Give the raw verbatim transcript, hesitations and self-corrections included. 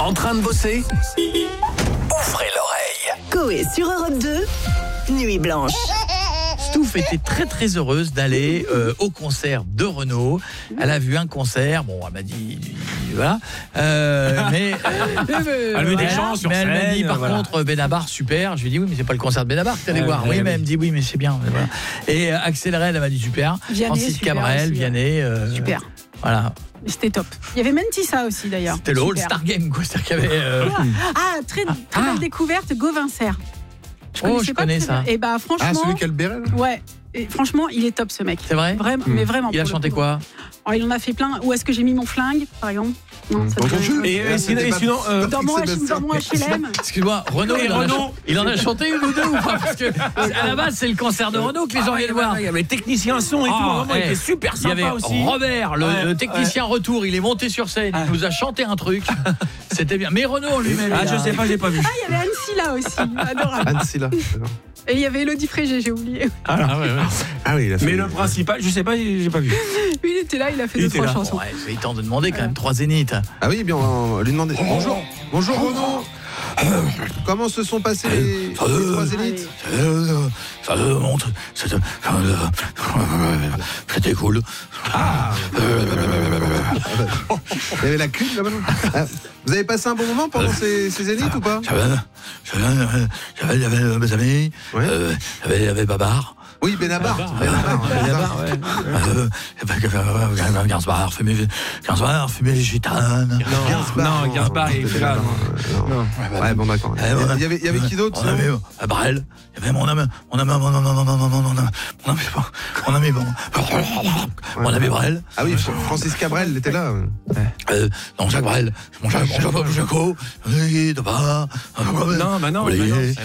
En train de bosser? Ouvrez l'oreille. Coé sur Europe deux, Nuit Blanche. Stouff était très très heureuse d'aller euh, au concert de Renaud. Elle a vu un concert, bon, elle m'a dit, voilà, euh, mais euh, Elle veut des elle- chants sur mais elle m'a scène, dit par voilà. contre Benabar super. Je lui ai dit oui, mais c'est pas le concert de Benabar que t'allais Ouais, voir. ouais, Oui, ouais. mais elle me dit oui, mais c'est bien. Et, voilà. Et euh, Axel Red, elle m'a dit super. Vianney, Francis super Cabrel, aussi, Vianney, euh, Super. voilà. C'était top. Il y avait Mentissa aussi d'ailleurs. C'était le Super. All-Star Game quoi. C'est-à-dire qu'il y avait. euh, Ah, très, très Ah. belle découverte, Gauvin Serre. Oh, je connais ça. Et bah franchement. Ah, celui qui a le béret, là ? Ouais. Et franchement, il est top ce mec. C'est vrai. Vraiment, mais vraiment. Il a pour le chanté coup. quoi? Oh, il en a fait plein. Où est-ce que j'ai mis mon flingue, par exemple? Non, ça Dans doit ton être- jeu. Et, et sinon, et sinon, euh, Dans mon, Sébastien. H- dans mon H L M. Excuse-moi, Renaud, Et il, en a Renaud. ch- il en a chanté une ou deux ou pas? Parce que à la base, c'est le concert de Renaud que les gens ah, viennent voir. il y avait technicien son et tout, Ah, vraiment, il eh, était super Il y avait sympa aussi. Robert, le, Ouais, le technicien retour, il est monté sur scène, il nous a chanté un truc. C'était bien. Mais Renaud en lui-même. Ah, il je a- sais pas, j'ai pas vu. Ah, il y avait Annecy là aussi. Adorable. Anne Silla. Et il y avait Elodie Frégé, j'ai oublié. Ah, ouais, ouais. Ah oui, il a fait. Mais le principal, je sais pas, j'ai pas vu. Lui, il était là, il a fait Il deux, était trois là. chansons. Ouais, c'est temps de demander quand même trois zéniths. Ah oui, bien, on va lui demander. Bonjour. Bonjour, Renaud. Comment se sont passés les, les trois zéniths ? Ça montre. C'était cool. Il y avait la clim là-bas. Ah, vous avez passé un bon moment pendant ces, ces zéniths ou pas ? J'avais, j'avais, j'avais, j'avais mes amis. Ouais. Euh, j'avais, j'avais Babar. Oui, Benabar. Benabar, ouais. Euh, Gainsbourg, fumé, Gainsbourg, fumé les gitanes. Non, non, Gainsbourg, il était là. non. Non. Ouais, bon, d'accord. Il y avait, il y avait, il y avait qui d'autre On avait euh, Brel. Il y avait mon ami, mon ami, mon ami, mon ami, mon ami, mon ami, mon ami, mon ami Brel. Ah oui, Francis Cabrel, il était là. Euh, non, Jacques Brel. Mon Jacques, mon Jacques, mon Jaco. Oui, de bas. Non, bah non, Oublié. bah non.